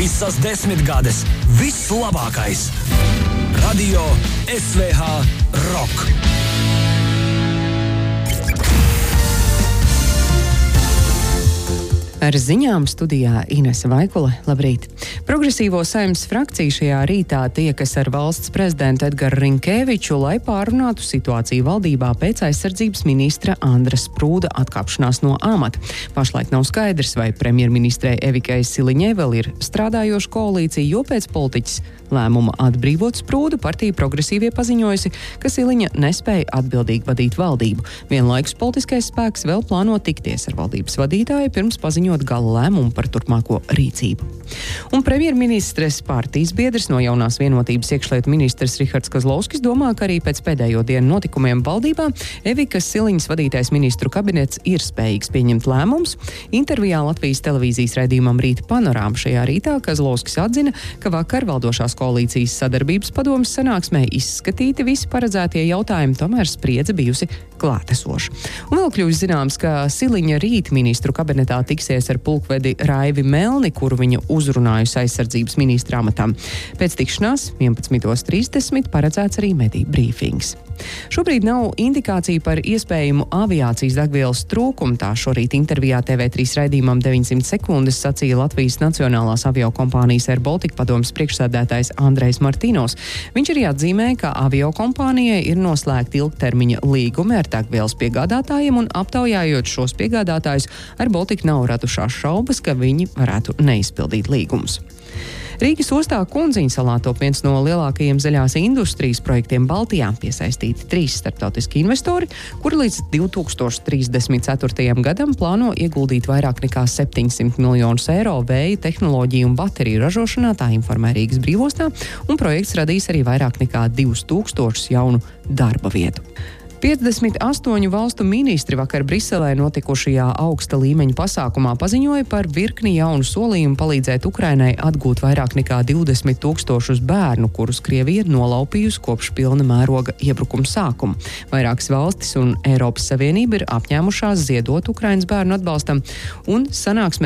Visas 10 gades, viss labākais. Radio SVH Rock. Ar ziņām studijā Inese Vaikule. Labrīt! Progresīvo Saeimas frakcija šajā rītā tiekas ar valsts prezidentu Edgaru Rinkēviču, lai pārunātu situāciju valdībā pēc aizsardzības ministra Andra Sprūda atkāpšanās no amata. Pašlaik nav skaidrs, vai premjerministrei Evikai Siliņai vēl ir strādājoša koalīcija, jo pēc politiķis lēmuma atbrīvot Sprūdu partija Progresīvie paziņojusi, ka Siliņa nespēja atbildīgi vadīt valdību. Vienlaikus politiskais spēks vēl plāno tikties ar valdības vadītāju pirms paziņot gala lēmumu par turpmāko rīcību. Un premjerministres partijas biedrs no Jaunās vienotības iekšlietu ministrs Rihards Kozlovskis domā, ka arī pēc pēdējo dienu notikumiem valdībā Evikas Siliņas vadītais ministru kabinets ir spējīgs pieņemt lēmumus. Intervijā Latvijas televīzijas raidījumam Rīta panorāma šajā rītā Kozlovskis atzina, ka vakar valdošās koalīcijas sadarbības padomes sanāksmē izskatīti visi paredzētie jautājumi, tomēr spriedze bijusi klātesoša. Un vēl kļūst zināms, ka Siliņa rīt ministru kabinetā tiksies ar pulkvedi Raivi Melni, kuru viņa uzrunājusi aizsardzības ministra amatam. Pēc tikšanās 11:30 paredzēts arī mediju brīfings. Šobrīd nav indikācija par iespējamu aviācijas degvielas trūkumu. Tā šorīt intervijā TV3 raidījumam 900 sekundes sacīja Latvijas Nacionālās aviokompānijas Air Baltica padomes priekšsēdētājs Andrejs Martīnos. Viņš arī atzīmēja, ka aviokompānijai ir noslēgti ilgtermiņa līgumi ar degvielas piegādātājiem, un aptaujājot šos piegādātājus, Air Baltica nav radušās šaubas, ka viņi varētu neizpildīt līgumus. Rīgas ostā Kundziņu salā top viens no lielākajiem zaļās industrijas projektiem Baltijā. Piesaistīti 3 starptautiski investori, kuri līdz 2034. gadam plāno ieguldīt vairāk nekā 700 miljonus eiro vēja tehnoloģiju un bateriju ražošanā, tā informē Rīgas brīvostā, un projekts radīs arī vairāk nekā 2000 jaunu darba vietu. 58 valstu ministri vakar Briselē notikušajā augsta līmeņa pasākumā paziņoja par virkni jaunu solījumu palīdzēt Ukrainai atgūt vairāk nekā 20 000 bērnu, kurus Krievija ir nolaupījusi kopš pilna mēroga iebrukuma sākuma. Vairākas valstis un Eiropas Savienība ir apņēmušās ziedot Ukrainas bērnu atbalstam, un sanāksmē